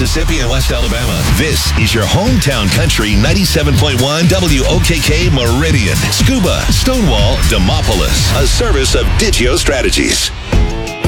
Mississippi, and West Alabama. This is your hometown country 97.1 WOKK Meridian, Scuba, Stonewall, Demopolis, a service of Digio Strategies.